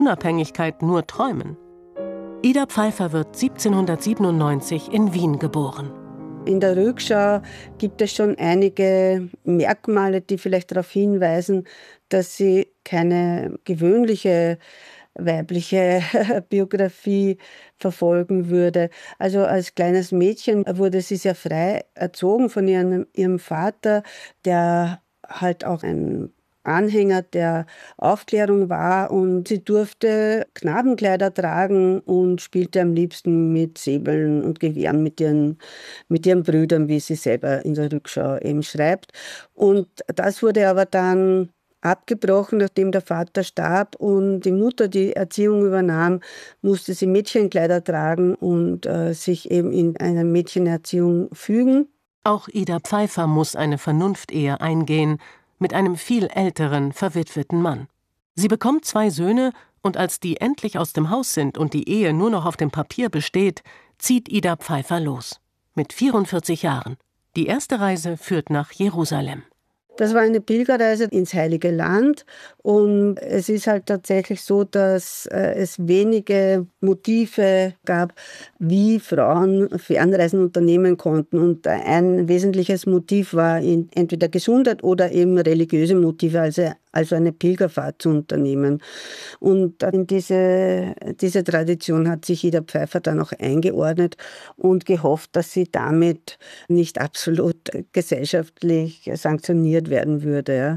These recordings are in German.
Unabhängigkeit nur träumen? Ida Pfeiffer wird 1797 in Wien geboren. In der Rückschau gibt es schon einige Merkmale, die vielleicht darauf hinweisen, dass sie keine gewöhnliche weibliche Biografie verfolgen würde. Also als kleines Mädchen wurde sie sehr frei erzogen von ihrem Vater, der halt auch ein Anhänger der Aufklärung war, und sie durfte Knabenkleider tragen und spielte am liebsten mit Säbeln und Gewehren mit ihren Brüdern, wie sie selber in der Rückschau eben schreibt. Und das wurde aber dann abgebrochen, nachdem der Vater starb und die Mutter die Erziehung übernahm, musste sie Mädchenkleider tragen und sich eben in einer Mädchenerziehung fügen. Auch Ida Pfeiffer muss eine Vernunftehe eingehen mit einem viel älteren, verwitweten Mann. Sie bekommt 2 Söhne, und als die endlich aus dem Haus sind und die Ehe nur noch auf dem Papier besteht, zieht Ida Pfeiffer los. Mit 44 Jahren. Die erste Reise führt nach Jerusalem. Das war eine Pilgerreise ins Heilige Land, und es ist halt tatsächlich so, dass es wenige Motive gab, wie Frauen Fernreisen unternehmen konnten. Und ein wesentliches Motiv war entweder Gesundheit oder eben religiöse Motive, also eine Pilgerfahrt zu unternehmen. Und in diese Tradition hat sich Ida Pfeiffer dann auch eingeordnet und gehofft, dass sie damit nicht absolut gesellschaftlich sanktioniert werden würde. Ja.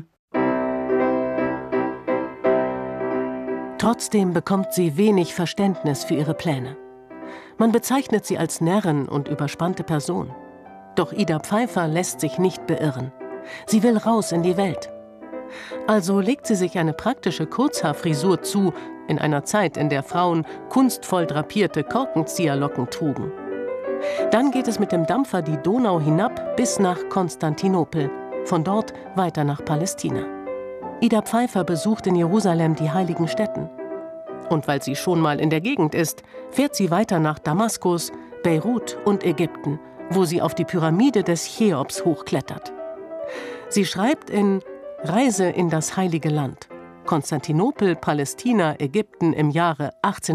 Trotzdem bekommt sie wenig Verständnis für ihre Pläne. Man bezeichnet sie als Närrin und überspannte Person. Doch Ida Pfeiffer lässt sich nicht beirren. Sie will raus in die Welt. Also legt sie sich eine praktische Kurzhaarfrisur zu, in einer Zeit, in der Frauen kunstvoll drapierte Korkenzieherlocken trugen. Dann geht es mit dem Dampfer die Donau hinab bis nach Konstantinopel, von dort weiter nach Palästina. Ida Pfeiffer besucht in Jerusalem die heiligen Stätten. Und weil sie schon mal in der Gegend ist, fährt sie weiter nach Damaskus, Beirut und Ägypten, wo sie auf die Pyramide des Cheops hochklettert. Sie schreibt in Reise in das Heilige Land, Konstantinopel, Palästina, Ägypten im Jahre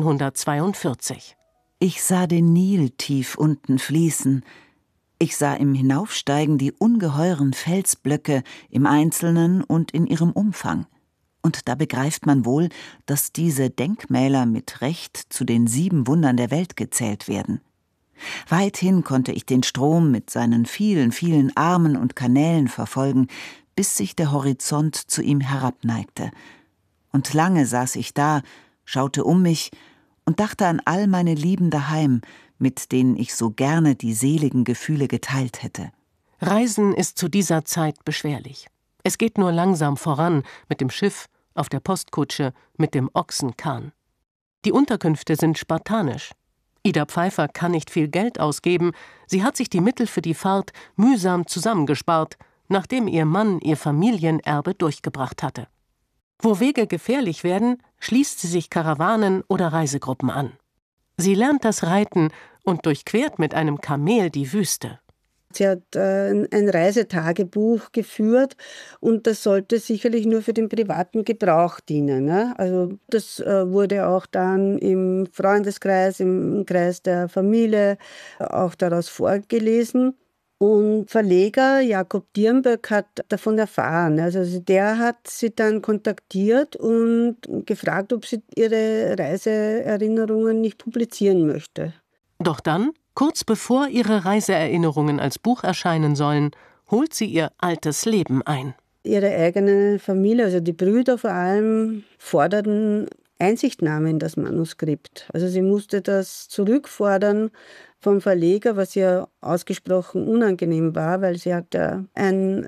1842. Ich sah den Nil tief unten fließen. Ich sah im Hinaufsteigen die ungeheuren Felsblöcke im Einzelnen und in ihrem Umfang. Und da begreift man wohl, dass diese Denkmäler mit Recht zu den 7 Wundern der Welt gezählt werden. Weithin konnte ich den Strom mit seinen vielen, vielen Armen und Kanälen verfolgen, bis sich der Horizont zu ihm herabneigte. Und lange saß ich da, schaute um mich und dachte an all meine Lieben daheim, mit denen ich so gerne die seligen Gefühle geteilt hätte. Reisen ist zu dieser Zeit beschwerlich. Es geht nur langsam voran, mit dem Schiff, auf der Postkutsche, mit dem Ochsenkahn. Die Unterkünfte sind spartanisch. Ida Pfeiffer kann nicht viel Geld ausgeben. Sie hat sich die Mittel für die Fahrt mühsam zusammengespart, nachdem ihr Mann ihr Familienerbe durchgebracht hatte. Wo Wege gefährlich werden, schließt sie sich Karawanen oder Reisegruppen an. Sie lernt das Reiten und durchquert mit einem Kamel die Wüste. Sie hat ein Reisetagebuch geführt, und das sollte sicherlich nur für den privaten Gebrauch dienen. Ne? Also das wurde auch dann im Freundeskreis, im Kreis der Familie auch daraus vorgelesen. Und Verleger Jakob Dirnböck hat davon erfahren. Also der hat sie dann kontaktiert und gefragt, ob sie ihre Reiseerinnerungen nicht publizieren möchte. Doch dann, kurz bevor ihre Reiseerinnerungen als Buch erscheinen sollen, holt sie ihr altes Leben ein. Ihre eigene Familie, also die Brüder vor allem, forderten Einsichtnahme in das Manuskript. Also sie musste das zurückfordern vom Verleger, was ihr ausgesprochen unangenehm war, weil sie hat ein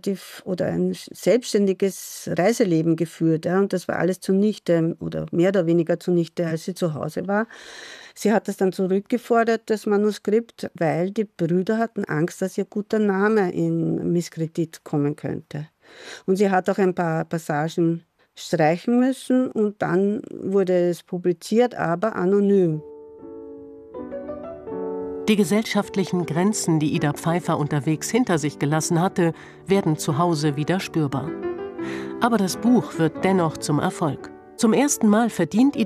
selbstständiges Reiseleben geführt. Ja, und das war alles zunichte oder mehr oder weniger zunichte, als sie zu Hause war. Sie hat das dann zurückgefordert, das Manuskript, weil die Brüder hatten Angst, dass ihr guter Name in Misskredit kommen könnte. Und sie hat auch ein paar Passagen streichen müssen, und dann wurde es publiziert, aber anonym. Die gesellschaftlichen Grenzen, die Ida Pfeiffer unterwegs hinter sich gelassen hatte, werden zu Hause wieder spürbar. Aber das Buch wird dennoch zum Erfolg. Zum ersten Mal verdient